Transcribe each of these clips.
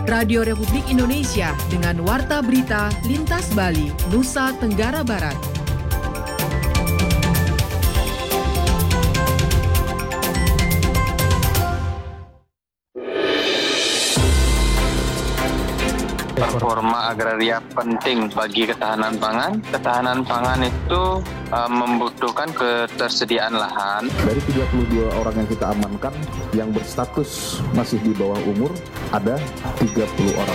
Radio Republik Indonesia dengan Warta Berita Lintas Bali, Nusa Tenggara Barat. Reforma agraria penting bagi ketahanan pangan. Ketahanan pangan itu membutuhkan ketersediaan lahan. Dari 32 orang yang kita amankan, yang berstatus masih di bawah umur, ada 30 orang.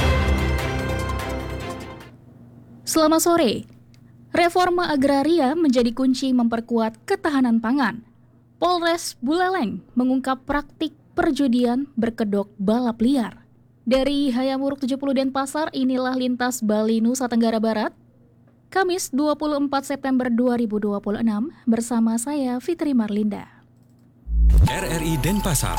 Selamat sore. Reforma agraria menjadi kunci memperkuat ketahanan pangan. Polres Buleleng mengungkap praktik perjudian berkedok balap liar. Dari Hayamuruk 70 Denpasar, inilah Lintas Bali Nusa Tenggara Barat, Kamis 24 September 2026, bersama saya Fitri Marlinda. RRI Denpasar.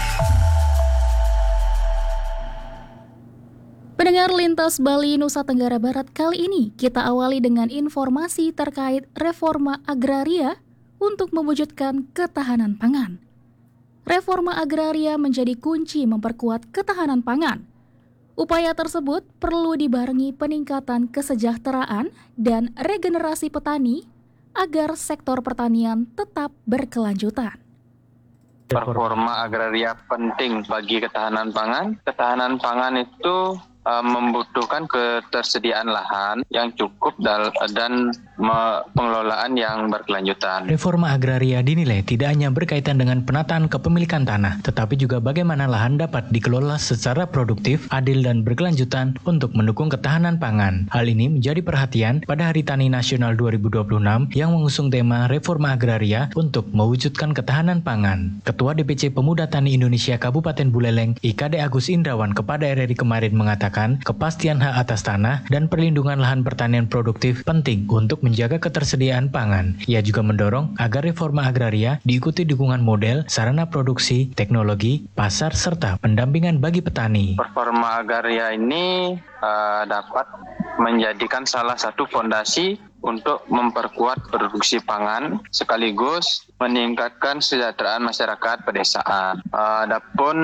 Pendengar Lintas Bali Nusa Tenggara Barat, kali ini kita awali dengan informasi terkait reforma agraria untuk mewujudkan ketahanan pangan. Reforma agraria menjadi kunci memperkuat ketahanan pangan. Upaya tersebut perlu dibarengi peningkatan kesejahteraan dan regenerasi petani agar sektor pertanian tetap berkelanjutan. Reforma agraria penting bagi ketahanan pangan. Ketahanan pangan itu membutuhkan ketersediaan lahan yang cukup dan pengelolaan yang berkelanjutan. Reforma agraria dinilai tidak hanya berkaitan dengan penataan kepemilikan tanah, tetapi juga bagaimana lahan dapat dikelola secara produktif, adil, dan berkelanjutan untuk mendukung ketahanan pangan. Hal ini menjadi perhatian pada Hari Tani Nasional 2026 yang mengusung tema Reforma Agraria untuk mewujudkan ketahanan pangan. Ketua DPC Pemuda Tani Indonesia Kabupaten Buleleng, IKD Agus Indrawan, kepada RRI kemarin mengatakan kepastian hak atas tanah dan perlindungan lahan pertanian produktif penting untuk menjaga ketersediaan pangan. Ia juga mendorong agar reforma agraria diikuti dukungan model, sarana produksi, teknologi, pasar, serta pendampingan bagi petani. Reforma agraria ini dapat menjadikan salah satu fondasi untuk memperkuat produksi pangan sekaligus meningkatkan kesejahteraan masyarakat pedesaan. Adapun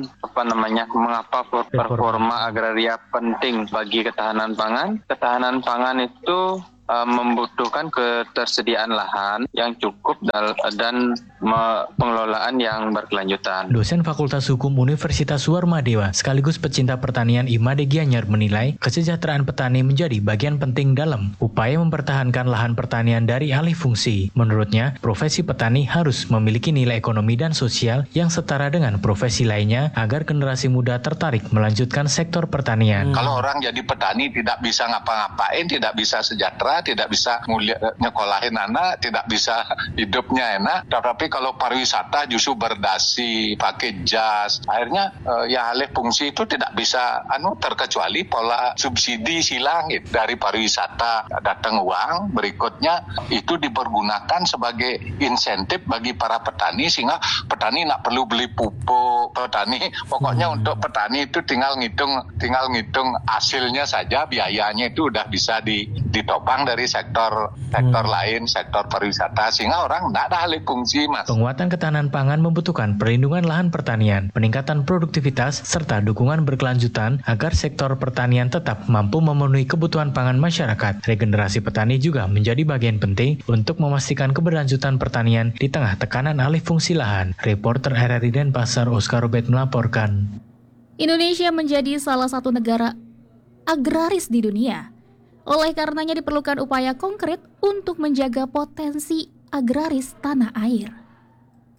mengapa reforma agraria penting bagi ketahanan pangan? Ketahanan pangan itu membutuhkan ketersediaan lahan yang cukup dan pengelolaan yang berkelanjutan. Dosen Fakultas Hukum Universitas Suwarmadewa sekaligus pecinta pertanian Imade Gianyar menilai kesejahteraan petani menjadi bagian penting dalam upaya mempertahankan lahan pertanian dari alih fungsi. Menurutnya, profesi petani harus memiliki nilai ekonomi dan sosial yang setara dengan profesi lainnya agar generasi muda tertarik melanjutkan sektor pertanian. Kalau orang jadi petani tidak bisa ngapa-ngapain, tidak bisa sejahtera, tidak bisa nyekolahin anak, tidak bisa hidupnya enak. Tetapi kalau pariwisata justru berdasi, pakai jas, akhirnya ya alih fungsi itu tidak bisa terkecuali pola subsidi silang gitu. Dari pariwisata datang uang, berikutnya itu dipergunakan sebagai insentif bagi para petani sehingga petani tidak perlu beli pupuk. Pokoknya untuk petani itu tinggal ngitung hasilnya saja, biayanya itu udah bisa ditopang dari sektor lain, sektor pariwisata, sehingga orang tidak ada alih fungsi, Mas. Penguatan ketahanan pangan membutuhkan perlindungan lahan pertanian, peningkatan produktivitas, serta dukungan berkelanjutan agar sektor pertanian tetap mampu memenuhi kebutuhan pangan masyarakat. Regenerasi petani juga menjadi bagian penting untuk memastikan keberlanjutan pertanian di tengah tekanan alih fungsi lahan. Reporter RRI Denpasar Oscar Robert melaporkan. Indonesia menjadi salah satu negara agraris di dunia. Oleh karenanya diperlukan upaya konkret untuk menjaga potensi agraris tanah air.